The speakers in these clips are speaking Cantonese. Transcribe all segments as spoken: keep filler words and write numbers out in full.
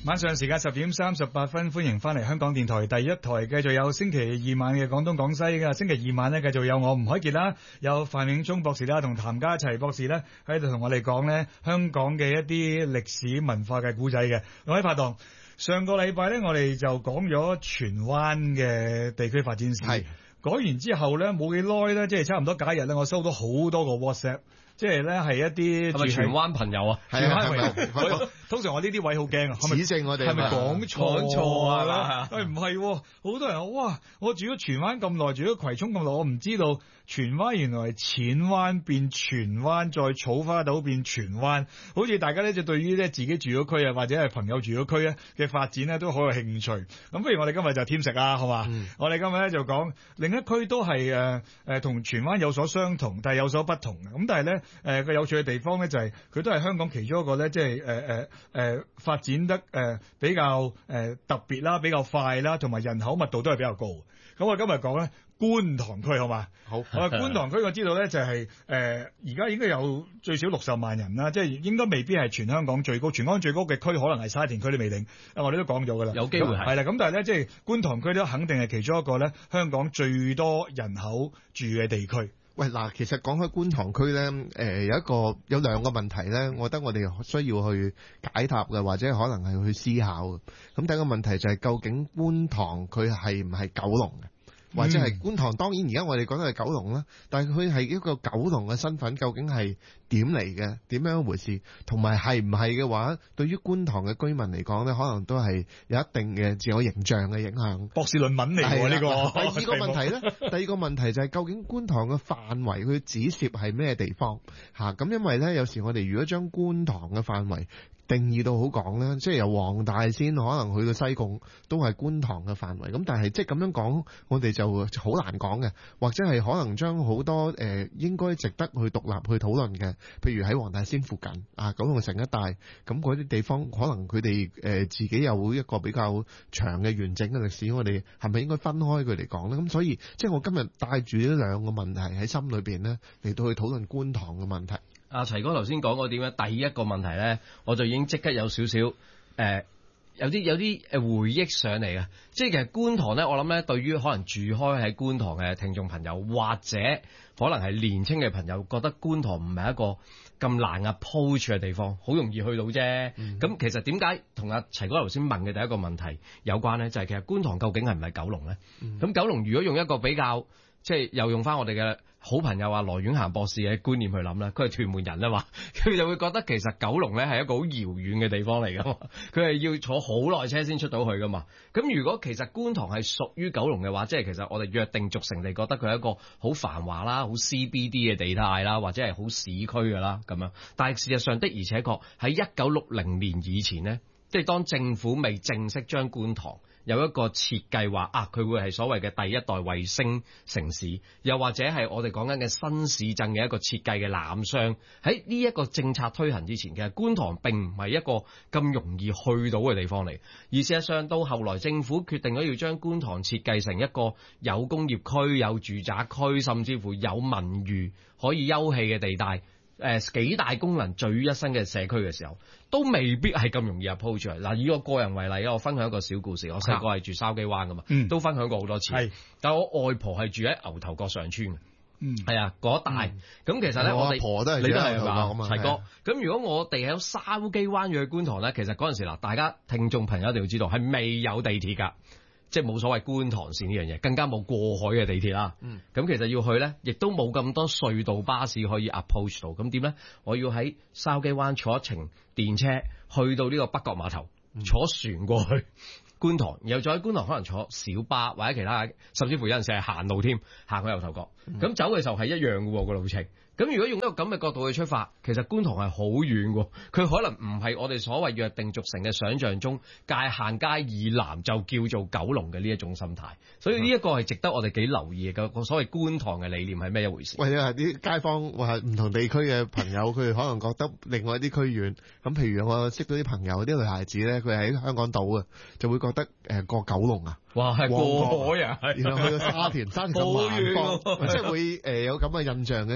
晚上時間十點三十八分，歡迎翻嚟香港電台第一台，繼續有星期二晚嘅廣東廣西嘅。星期二晚呢，繼續有我吳海傑啦，有范永忠博士啦，同譚家齊博士呢喺度同我哋講呢香港嘅一啲歷史文化嘅古仔嘅。各位拍檔，上個禮拜呢，我哋就講咗荃灣嘅地區發展史，係講完之後呢，冇幾耐呢，即係差唔多假日呢，我收到好多個 WhatsApp。即係咧，係一啲係咪荃灣朋友啊？ 荃灣朋友，通常我呢啲位好驚啊！ 指正我哋係咪講錯錯啊？ 誒唔係，好多人話哇！我住咗荃灣咁耐，住咗葵涌咁耐，我唔知道荃灣原來係淺灣變荃灣，再草花島變荃灣。好似大家咧就對於咧自己住咗區啊，或者係朋友住咗區咧嘅發展咧都好有興趣。咁不如我哋今日就添食啊，好嘛？嗯、我哋今日咧就講另一區都係誒誒同荃灣有所相同，但係有所不同嘅。咁但係咧。誒個、呃、有趣嘅地方咧，就係、是、佢都係香港其中一個咧，即係誒誒誒發展得誒、呃、比較誒、呃、特別啦，比較快啦，同埋人口密度都係比較高。咁我今日講咧觀塘區，好嘛？好。我話觀塘區，我知道咧就係誒而家應該有最少六十萬人啦，即係應該未必係全香港最高，全港最高嘅區可能係沙田區都未定。啊，我哋都講咗㗎啦。 有機會係。係啦，咁但係咧，即係觀塘區都肯定係其中一個咧，香港最多人口住嘅地區。 喂，嗱，其實講開觀塘區咧，誒、呃、有一個有兩個問題咧，我覺得我哋需要去解答嘅，或者可能係去思考嘅。咁第一個問題就係究竟觀塘佢係唔係九龍嘅？或者係觀塘，當然而家我哋講嘅係九龍啦，但係佢係一個九龍嘅身份，究竟係點嚟嘅？點樣一回事？同埋係唔係嘅話，對於觀塘嘅居民嚟講呢，可能都係有一定嘅自我形象嘅影響。 博士論文嚟喎呢個。 第二個問題呢，第二個問題就係究竟觀塘嘅範圍佢指涉係咩地方？嚇，咁因為呢，有時我哋如果將觀塘嘅範圍定義到好講咧，即係由黃大仙可能去到西貢都係觀塘嘅範圍。咁但係即係咁樣講，我哋就好難講嘅，或者係可能將好多誒、呃、應該值得去獨立去討論嘅，譬如喺黃大仙附近啊、九龍城一帶，咁嗰啲地方可能佢哋誒自己有一個比較長嘅完整嘅歷史，我哋係咪應該分開佢嚟講咧？咁所以即係我今日帶住呢兩個問題喺心裏邊咧，嚟到去討論觀塘嘅問題。 阿齊哥頭先講過點樣，第一個問題咧，我就已經即刻有少少誒，有啲有啲誒回憶上嚟嘅。即係其實觀塘咧，我諗咧，對於可能住開喺觀塘嘅聽眾朋友，或者可能係年青嘅朋友，覺得觀塘唔係一個咁難 approach 嘅地方，好容易去到啫。咁、嗯、其實點解同阿齊哥頭先問嘅第一個問題有關咧？就係、是、其實觀塘究竟係唔係九龍咧？咁、嗯、九龍如果用一個比較，即係又用翻我哋嘅好朋友啊羅婉嫻博士嘅觀念去諗啦，佢係屯門人啊嘛，佢就會覺得其實九龍咧係一個好遙遠嘅地方嚟噶嘛，佢係要坐好耐車先出到去噶嘛。咁如果其實觀塘係屬於九龍嘅話，即係其實我哋約定俗成地覺得佢係一個好繁華啦、好 C B D 嘅地帶啦，或者係好市區噶啦咁樣。但係事實上的而且確喺一九六零年以前呢，即係當政府未正式將觀塘有一個設計話啊，佢會係所謂嘅第一代衛星城市，又或者係我哋講緊嘅新市鎮嘅一個設計嘅濫觴。喺呢一個政策推行之前，其實觀塘並唔係一個咁容易去到嘅地方嚟。而事實上，到後來政府決定咗要將觀塘設計成一個有工業區、有住宅區，甚至乎有文娛可以休憩嘅地帶。誒、呃、幾大功能聚於一身嘅社區嘅時候，都未必係咁容易 approach 出嚟。嗱，以我個人為例，我分享一個小故事。我細個係住筲箕灣噶嘛，嗯、都分享過好多次。係，但係我外婆係住喺牛頭角上村嘅，嗯，係啊，嗰一帶。咁、嗯、其實咧，我哋婆都係你都係嘛，齊哥。咁如果我哋喺筲箕灣要去觀塘咧，其實嗰陣時嗱，大家聽眾朋友一定要知道係未有地鐵㗎。即係冇所謂觀塘線呢樣嘢，更加冇過海嘅地鐵啦。嗯，咁其實要去咧，亦都冇咁多隧道巴士可以 approach 到。咁點咧？我要喺筲箕灣坐一程電車去到呢個北角碼頭，坐船過去觀塘，然後再喺觀塘可能坐小巴或者其他，甚至乎有陣時係行路添，行去牛頭角。咁、嗯、走嘅時候係一樣嘅喎個路程。咁如果用一個咁嘅角度去出發，其實觀塘係好遠喎，佢可能唔係我哋所謂約定俗成嘅想像中界限街以南就叫做九龍嘅呢一種心態，所以呢一個係值得我哋幾留意嘅。個所謂觀塘嘅理念係咩一回事？ 或者係啲街坊或係唔同地區嘅朋友，佢哋可能覺得另外一啲區遠。咁譬如我識到啲朋友，啲女孩子咧，佢喺香港島啊，就會覺得誒過九龍啊。 哇，係過海啊！ 然後去到沙田，沙田咁南方，即係會誒有咁嘅印象嘅。咁即係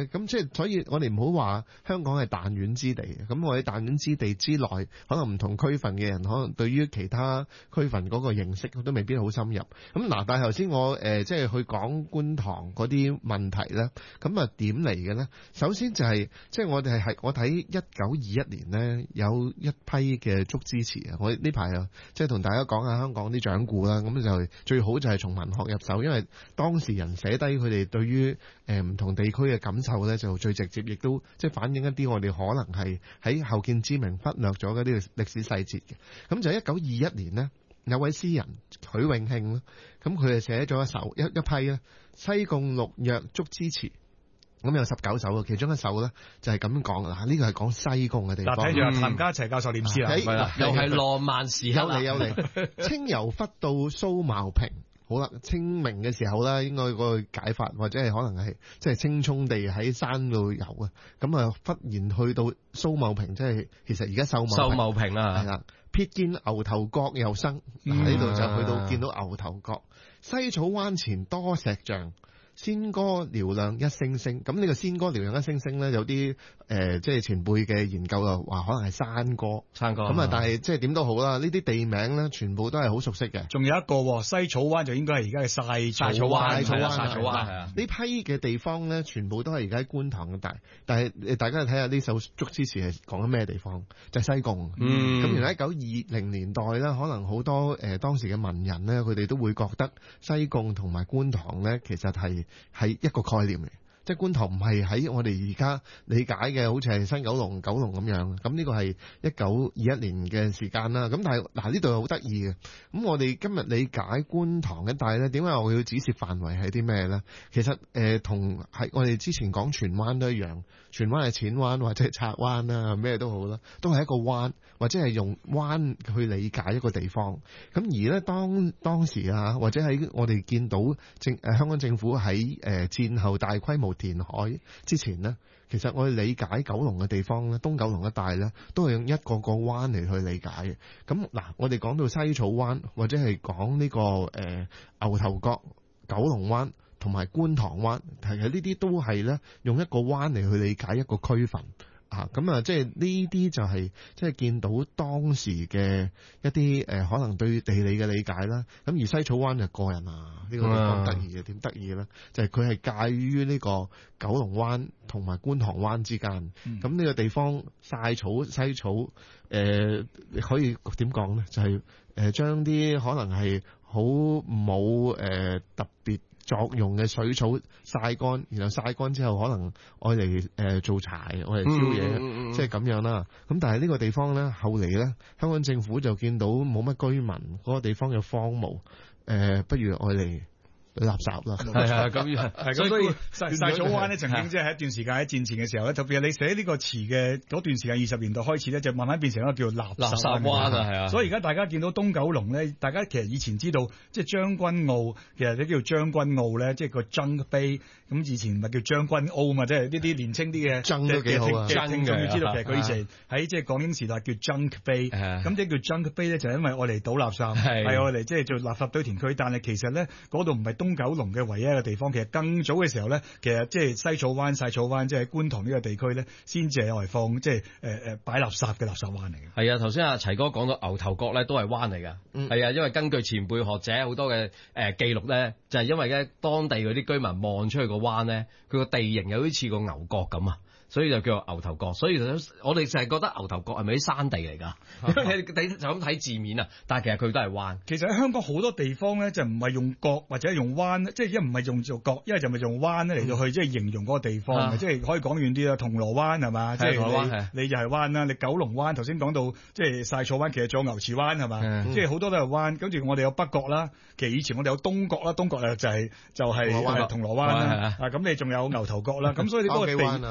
係所以我哋唔好話香港係彈丸之地嘅。咁我喺彈丸之地之內，可能唔同區份嘅人，可能對於其他區份嗰個認識都未必好深入。咁嗱，但係頭先我誒即係去講觀塘嗰啲問題咧，咁啊點嚟嘅咧？首先就係即係我哋係我睇一九二一年咧有一批嘅竹枝詞啊，我呢排啊即係同大家講下香港啲掌故啦。咁就最好就係從文學入手，因為當事人寫低佢哋對於誒唔同地區嘅感受咧，就最直接，亦都即係反映一啲我哋可能係喺後見之明忽略咗嗰啲歷史細節嘅。咁就一九二一年呢，有位詩人許永慶啦，咁佢就寫咗一首一一批咧西貢六約竹枝詞。咁有十九首，其中一首咧就係咁講啦。呢個係講西貢嘅地方。 嗱，睇住阿譚家齊教授念詩啦， 係啦， 又係浪漫時刻啦。 有嚟有嚟，清遊忽到蘇茂坪。好啦，清明嘅時候啦，應該個解法或者係可能係即係青葱地喺山度遊啊。咁啊，忽然去到蘇茂坪，即係其實而家秀茂秀茂坪啊， 係啦。瞥見牛頭角又生，嗱呢度就去到見到牛頭角。西草灣前多石像。仙歌嘹亮一聲聲，咁呢個仙歌嘹亮一聲聲咧，有啲誒、呃、即係前輩嘅研究就話可能係山歌， 山歌咁啊，但係即係點都好啦，呢啲地名咧全部都係好熟悉嘅。 仲有一個西草灣就應該係而家嘅晒晒草灣，晒草灣，晒草灣係啊。 呢批嘅地方咧，全部都係而家喺觀塘嘅大，但係大家睇下呢首竹枝詞係講緊咩地方？就係、西貢。 嗯， 咁原來一九二零年代咧，可能好多誒、呃、當時嘅文人咧，佢哋都會覺得西貢同埋觀塘咧，其實係係一個概念嚟，即係觀塘唔係喺我哋而家理解嘅，好似係新九龍、九龍咁樣。咁呢個係一九二一年嘅時間啦。咁但係嗱呢度好得意嘅。咁我哋今日理解觀塘一帶咧，點解我要指示範圍係啲咩咧？其實誒同係我哋之前講荃灣都一樣，荃灣係淺灣或者係拆灣啦，咩都好啦，都係一個灣或者係用灣去理解一個地方。咁而咧當當時啊，或者喺我哋見到政誒、呃、香港政府喺誒、呃、戰後大規模填海之前呢，其實我哋理解九龍嘅地方咧，東九龍一帶咧，都係用一個個灣嚟去理解嘅。咁嗱，我哋講到西草灣或者係講呢個誒、呃、牛頭角、九龍灣同埋觀塘灣，其實呢啲都係咧用一個灣嚟去理解一個區份。啊，咁啊，即係呢啲就係即係見到當時嘅一啲誒、呃，可能對地理嘅理解啦。咁而西草灣就個人啊，呢、這個地方得意嘅，點得意咧？就係佢係介於呢個九龍灣同埋觀塘灣之間。咁呢、嗯、個地方曬草西草，誒、呃、可以點講咧？就係誒將啲可能係好冇誒特別作用嘅水草曬乾，然後曬乾之後可能愛嚟誒做柴，愛嚟燒嘢，即係咁樣啦。咁但係呢個地方咧，後嚟咧，香港政府就見到冇乜居民，嗰、那個地方嘅荒蕪，誒、呃，不如愛嚟垃圾啦， 係啊，咁樣， 係咁，所以晒晒草灣咧，曾經即係喺一段時間喺戰前嘅時候咧，特別係你寫呢個詞嘅嗰段時間，二十年代開始咧，就慢慢變成一個叫做垃圾灣啊，係啊。所以而家大家見到東九龍咧，大家其實以前知道即係將軍澳，其實你叫做將軍澳咧，即係個 Junk Bay，咁以前咪叫將軍澳嘛，即係呢啲年青啲嘅 Junk 都幾好啊， 嘅聽眾要知道，其實佢以前喺即係港英時代叫 Junk Bay，咁即係叫 Junk Bay 咧，就係因為我嚟倒垃圾，係我嚟即係做垃圾堆填區，但係其實咧嗰度唔係東九龍嘅唯一一個地方，其實更早嘅時候咧，其實即係西草灣、晒草灣，即係觀塘呢個地區咧，先至係用嚟放即係誒誒擺垃圾嘅垃圾灣嚟嘅。 係啊，頭先阿齊哥講到牛頭角咧，都係灣嚟㗎。係、嗯、啊，因為根據前輩學者好多嘅誒、呃、記錄咧，就係、是、因為咧當地嗰啲居民望出去個灣咧，佢個地形有啲似個牛角咁啊。所以就叫做牛頭角，所以我哋成日覺得牛頭角係咪啲山地嚟㗎？因為你就咁睇字面啊，但係其實佢都係灣。 其實喺香港好多地方咧，就唔係用角或者用灣，即係一唔係用做角，一係就咪用灣咧嚟到去即係形容嗰個地方嘅，啊、即係可以講遠啲啦。銅鑼灣係嘛？即係你你就係灣啦。你九龍灣頭先講到即係晒草灣，其實仲有牛池灣係嘛？嗯、即係好多都係灣。跟住我哋有北角啦，其實以前我哋有東角啦，東角就係、就係、就係、係、銅鑼灣啦。啊咁你仲有牛頭角啦，咁所以你嗰個地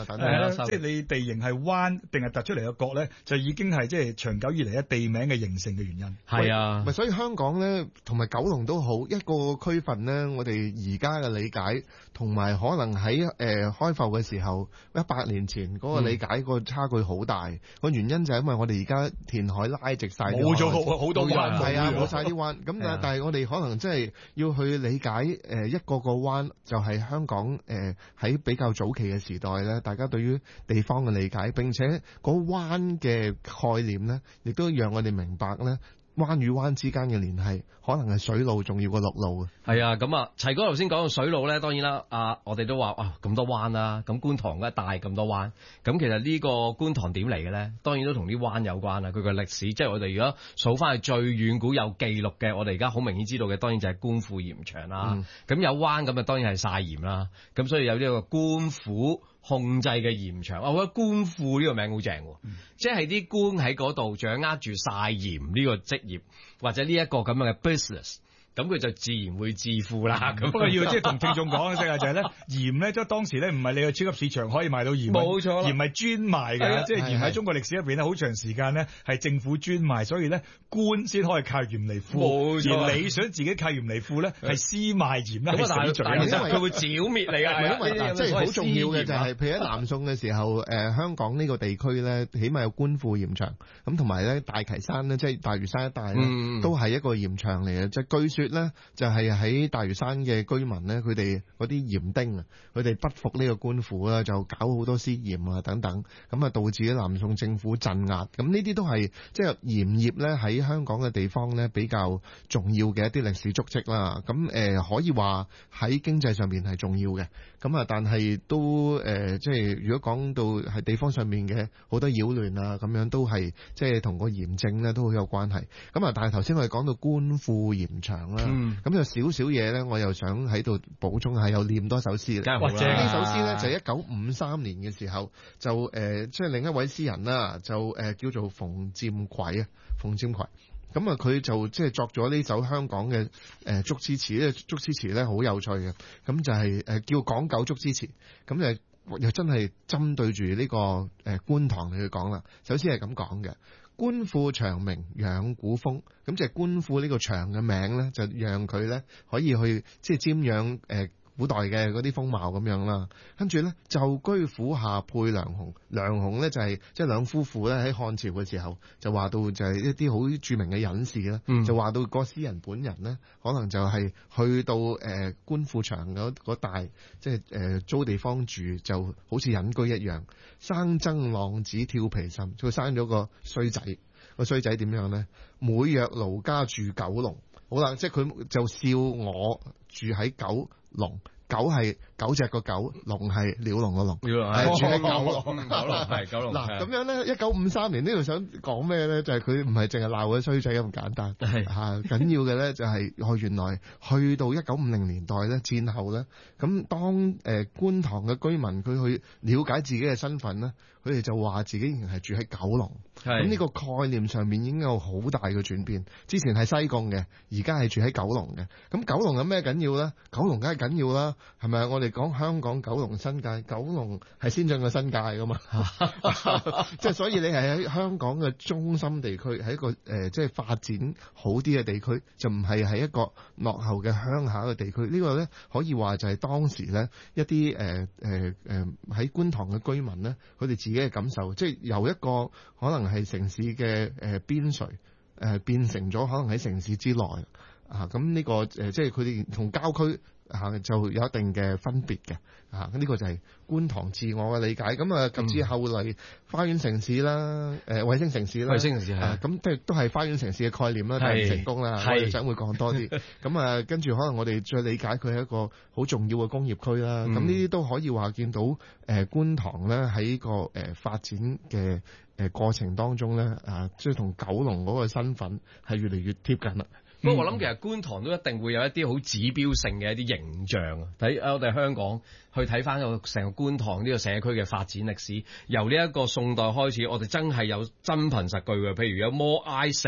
咧， 收即係你地形係彎定係突出嚟嘅角咧，就已經係即係長久以嚟嘅地名嘅形成嘅原因。 係啊， 咪所以香港咧同埋九龍都好一個區份咧，我哋而家嘅理解同埋可能喺誒、呃、開埠嘅時候一百年前嗰個理解個差距好大。個、嗯、原因就係因為我哋而家填海拉直晒， 冇咗好好多彎， 係啊，冇晒啲彎。咁但但係我哋可能真係要去理解誒、呃、一個個灣，就係香港誒喺、呃、比較早期嘅時代咧，大家對於地方嘅理解，並且嗰灣嘅概念咧，亦都讓我哋明白咧。灣與灣之間嘅聯繫，可能係水路重要過陸路嘅。 係啊，咁啊，齊哥頭先講到水路咧，當然啦，啊，我哋都話啊咁多灣啦，咁觀塘咧大咁多灣，咁其實呢個觀塘點嚟嘅咧，當然都同啲灣有關啦。佢個歷史，即係我哋如果數翻去最遠古有記錄嘅，我哋而家好明顯知道嘅，當然就係官府鹽場啦。咁、嗯、有灣咁啊，當然係曬鹽啦。咁所以有呢個官府控制嘅鹽場，我覺得官府呢個名好正喎，嗯、即係啲官喺嗰度掌握住曬鹽呢個職業，或者呢一個咁樣嘅 business。咁佢就自然會致富啦。咁不過要即係同聽眾講嘅啫，就係咧鹽咧，即係當時咧唔係你去超級市場可以買到鹽， 冇錯， 鹽係專賣嘅，即係鹽喺中國歷史入邊咧，好長時間咧係政府專賣，所以咧官先可以靠鹽嚟富。冇錯，而你想自己靠鹽嚟富咧，係私賣鹽啦，係死罪。 但係佢會剿滅你㗎， 因為即係好重要嘅就係，譬如喺南宋嘅時候，誒香港呢個地區咧，起碼有官府鹽場，咁同埋咧大旗山咧，即係大嶼山一帶咧，都係一個鹽場嚟嘅，即係據說咧就係喺大嶼山嘅居民咧，佢哋嗰啲鹽丁啊，佢哋不服呢個官府啦，就搞好多私鹽啊等等，咁啊導致南宋政府鎮壓。咁呢啲都係即係鹽業咧喺香港嘅地方咧比較重要嘅一啲歷史足跡啦。咁誒、呃、可以話喺經濟上面係重要嘅。咁啊，但係都誒、呃、即係如果講到係地方上面嘅好多擾亂啊，咁樣都係即係同個鹽政咧都好有關係。咁啊，但係頭先我哋講到官富鹽場啦。嗯咁有少少嘢咧，我又想喺度補充下，又念多首詩。 或者呢首詩咧就係一九五三年嘅時候，就誒、呃、即係另一位詩人啦，就誒、呃、叫做馮占葵啊，馮占葵。咁啊，佢就即係作咗呢首香港嘅誒竹枝詞咧，竹枝詞咧好有趣嘅。咁就係誒叫港九竹枝詞。咁就又真係針對住呢個誒觀塘嚟去講啦。首先係咁講嘅。官富長名仰古風，咁就係官富呢個長嘅名咧，就讓佢咧可以去即係瞻仰誒古代嘅嗰啲風貌咁樣啦。跟住咧就居府下配梁鴻，梁鴻咧就係即係兩夫婦咧喺漢朝嘅時候就話到就係一啲好著名嘅隱士啦，嗯、就話到個詩人本人咧可能就係去到誒、呃、官富場嗰嗰帶，即係誒租地方住，就好似隱居一樣。生曾浪子調皮心，佢生咗個衰仔，個衰仔點樣咧？每若勞家住九龍，好啦，即係佢就笑我住喺九龍。狗係九隻個狗，龍係鳥籠個籠，係住喺九龍，九龍係九龍。嗱咁樣咧，一九五三年呢度想講咩咧？就係佢唔係淨係鬧個衰仔咁簡單，係嚇緊要嘅咧就係哦，原來去到一九五零年代咧，戰後咧，咁當誒、呃、觀塘嘅居民佢去了解自己嘅身份咧，佢哋就話自己仍然係住喺九龍。咁呢個概念上面已經有好大嘅轉變。之前係西貢嘅，而家係住喺九龍嘅。咁九龍有咩緊要咧？九龍梗係緊要啦。係咪？我哋講香港九龍新界，九龍係先進嘅新界噶嘛？即係所以你係喺香港嘅中心地區，係一個誒、呃，即係發展好啲嘅地區，就唔係喺一個落後嘅鄉下嘅地區。這個、呢個咧可以話就係當時咧一啲誒誒誒喺觀塘嘅居民咧，佢哋自己嘅感受，即係由一個可能係城市嘅誒邊陲誒變成咗可能喺城市之內啊。咁呢、這個誒、呃、即係佢哋同郊區。嚇就有一定嘅分別嘅，嚇咁呢個就係觀塘自我嘅理解。咁啊，及至後嚟花園城市啦，誒、呃、衛星城市啦， 衛星城市係咁都都係花園城市嘅概念啦，但係唔成功啦。我哋想會講多啲。咁啊，跟住可能我哋再理解佢係一個好重要嘅工業區啦。咁呢啲都可以話見到誒、呃、觀塘咧喺個誒、呃、發展嘅誒過程當中咧，啊即係同九龍嗰個身份係越嚟越貼近啦。 不過我諗其實觀塘都一定會有一啲好指標性嘅一啲形象啊！睇我哋香港去睇翻個成個觀塘呢個社區嘅發展歷史，由呢一個宋代開始，我哋真係有真憑實據嘅，譬如有摩崖石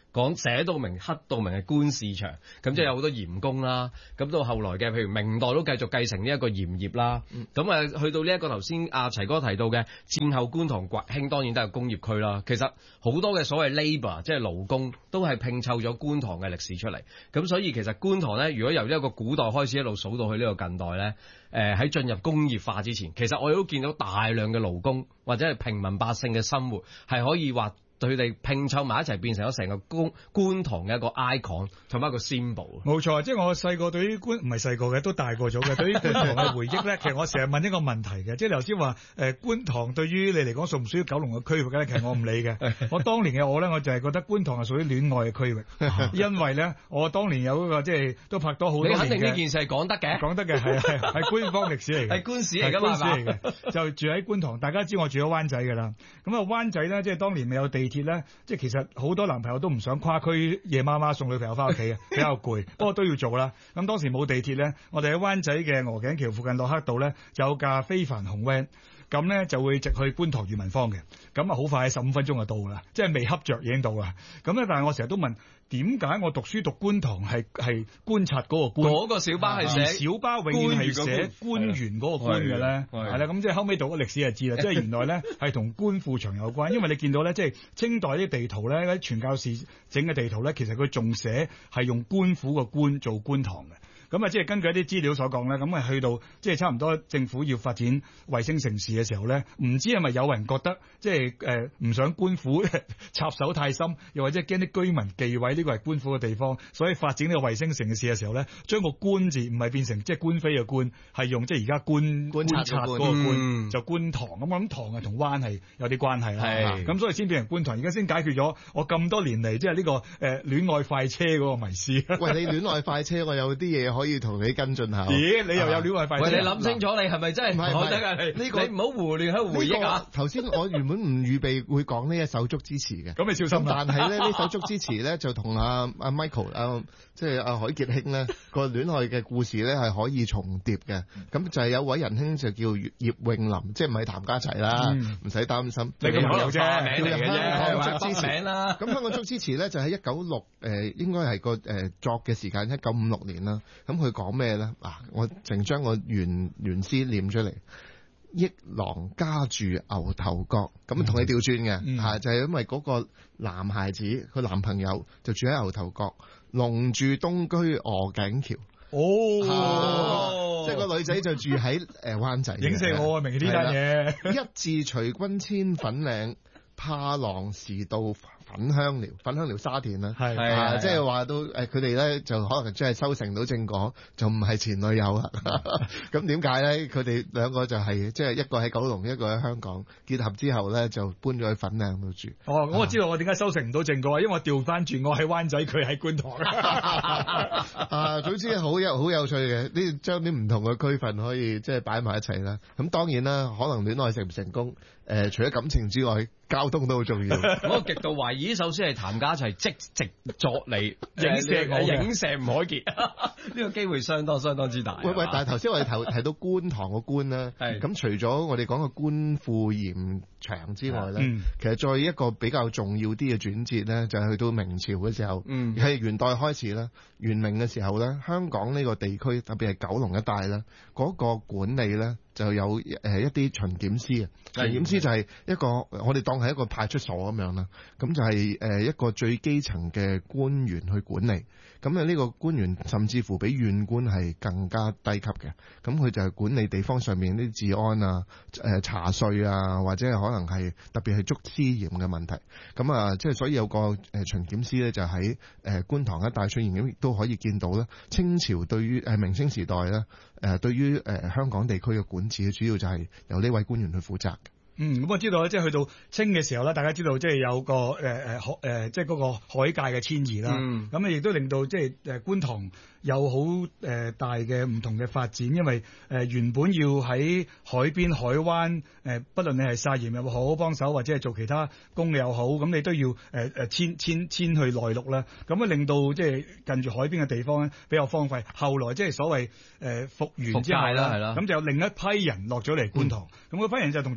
講寫到明黑到明係官市場，咁即係有好多鹽工啦。咁到後來嘅，譬如明代都繼續繼承呢一個鹽業啦。咁啊、嗯，去到呢一個頭先阿齊哥提到嘅戰後觀塘崛興，當然都係工業區啦。其實好多嘅所謂 labour 即係勞工都係拼湊咗觀塘嘅歷史出嚟。咁所以其實觀塘咧，如果由一個古代開始一路數到去呢個近代咧，誒喺進入工業化之前，其實我哋都見到大量嘅勞工或者係平民百姓嘅生活係可以話。對佢哋拼湊埋一齊，變成咗成個觀觀塘嘅一個 icon 同埋一個 symbol。 冇錯，即係我細個對於觀唔係細個嘅，都大個咗嘅。對於觀塘嘅回憶咧，其實我成日問一個問題嘅，即係你頭先話誒觀塘對於你嚟講屬唔屬於九龍嘅區域咧？其實我唔理嘅。我當年嘅我咧，我就係覺得觀塘係屬於戀愛嘅區域，因為咧我當年有嗰個即係都拍咗好多年嘅。 你肯定呢件事係講得嘅， 講得嘅係係係官方歷史嚟嘅， 係官史嚟㗎嘛， 官史嚟嘅。就住喺觀塘，大家知我住喺灣仔㗎啦。咁啊灣仔咧，即係當年未有地鐵咧，即係其實好多男朋友都唔想跨區夜媽媽送女朋友翻屋企嘅，比較攰，不過都要做啦。咁當時冇地鐵咧，我哋喺灣仔嘅鵝頸橋附近駱克道咧，就有架非凡紅 van，咁咧就會直去觀塘裕民坊嘅，咁啊好快十五分鐘就到啦，即係未恰着已經到啦。咁咧，但係我成日都問，點解我讀書讀觀塘係係觀察嗰個觀？ 嗰個小巴係寫小巴永遠係寫官員嗰個官嘅咧，係啦。咁即係後尾讀咗歷史就知啦，即係原來咧係同官富場有關，因為你見到咧，即係清代啲地圖咧，啲傳教士整嘅地圖咧，其實佢仲寫係用官府個官做觀塘嘅。咁啊，即係根據一啲資料所講咧，咁啊去到即係差唔多政府要發展衛星城市嘅時候咧，唔知係咪有人覺得即係誒唔想官府插手太深，又或者驚啲居民忌諱呢個係官府嘅地方，所以發展呢個衛星城市嘅時候咧，將個官字唔係變成即係官非嘅官，係用即係而家觀觀察嗰個官，嗯、就觀塘。咁我諗塘啊同灣係有啲關係啦。咁是所以先變成觀塘，而家先解決咗我咁多年嚟即係呢個誒、呃、戀愛快車嗰個迷思。 喂，你戀愛快車，我有啲嘢可以同你跟進下。 咦？你又有戀愛快車？ 喂，你諗清楚，你係咪真係唔係得啊？你呢個你唔好胡亂喺度回憶啊！ 頭先我原本唔預備會講呢一首足之詞嘅， 咁你小心。 但係咧呢首足之詞咧就同阿阿 Michael 阿即係阿海傑兄咧個戀愛嘅故事咧係可以重疊嘅。咁就係有位仁兄就叫葉詠琳，即係唔係譚家齊啦，唔使擔心。 你咁朋友啫， 名嚟嘅啫， 香港足之詞啦。 咁香港足之詞咧就喺一九六誒，應該係個誒作嘅時間一九五六年啦。咁佢講咩咧？嗱，我淨將個原原詩念出嚟。憶郎家住牛頭角，咁同你調轉嘅， 嗯、 就係、是、因為嗰個男孩子佢男朋友就住喺牛頭角，龍住東居鵝頸橋。哦，啊、即係個女仔就住喺誒灣仔。影射我啊，明呢單嘢。 一字隨君遷粉嶺，怕郎時到粉香寮，粉香寮沙田啦，係啊，即係話到誒，佢哋咧就可能真係修成到正果，就唔係前女友啦。咁點解咧？佢哋兩個就係即係一個喺九龍，一個喺香港結合之後咧，就搬咗去粉嶺度住。 哦，咁我知道我點解修成唔到正果，因為我調翻轉，我喺灣仔，佢喺觀塘。 啊，總之好有好有趣嘅，呢將啲唔同嘅區份可以即係擺埋一齊啦。咁當然啦，可能戀愛成唔成功，誒、呃，除咗感情之外，交通都好重要。 我極度懷疑，首先係譚家齊即席作嚟影射我，影射吳凱傑，呢個機會相當相當之大。 喂喂，但係頭先我哋提提到觀塘個觀啦，咁除咗我哋講個官富鹽場之外咧，嗯、其實再一個比較重要啲嘅轉折咧，就係去到明朝嘅時候，係、嗯、元代開始啦，元明嘅時候咧，香港呢個地區特別係九龍一帶咧，嗰、那個管理咧。就有誒一啲巡檢司啊，巡檢司就係一個我哋當係一個派出所咁樣啦，咁就係誒一個最基層嘅官員去管理，咁啊呢個官員甚至乎比縣官係更加低級嘅，咁佢就係管理地方上面啲治安啊、誒查稅啊，或者係可能係特別係捉私鹽嘅問題，咁啊即係所以有個誒巡檢司咧就喺誒觀塘一帶出現，咁亦都可以見到咧清朝對於誒明清時代咧誒對於誒香港地區嘅管主要就係由呢位官員去負責嘅。 嗯，咁我知道咧，即係去到清嘅時候咧，大家知道即係有個誒誒海誒，即係嗰個海界嘅遷移啦。咁啊、嗯，亦都令到即係誒觀塘有好誒大嘅唔同嘅發展，因為誒原本要喺海邊海灣誒，不論你係曬鹽又好，幫手或者係做其他工嘅又好，咁你都要誒誒遷遷遷去內陸啦。咁啊，令到即係近住海邊嘅地方咧比較荒廢。後來即係所謂誒復原之後啦，咁就有另一批人落咗嚟觀塘。咁嗰、嗯、批人就同原本嗰批人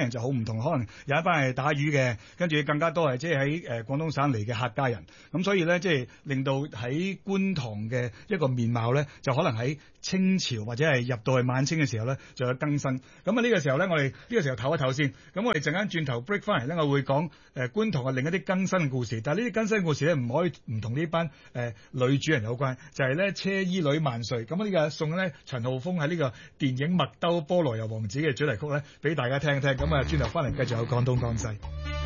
人就好唔同，可能有一班係打魚嘅，跟住更加多係即係喺誒廣東省嚟嘅客家人，咁所以咧即係令到喺觀塘嘅一個面貌咧，就可能喺清朝或者係入到去晚清嘅時候咧，就有更新。咁啊呢個時候咧，我哋呢個時候唞一唞先。咁我哋陣間轉頭 break 翻嚟咧，我會講誒、呃、觀塘嘅另一啲更新嘅故事。但係呢啲更新嘅故事咧，唔可以唔同呢班誒、呃、女主人有關，就係、是、咧車衣女萬歲。咁呢個送咧陳浩峰喺呢個電影《麥兜菠蘿油王子》嘅主題曲咧，俾大家聽一聽。咁啊轉頭翻嚟繼續有廣東廣西。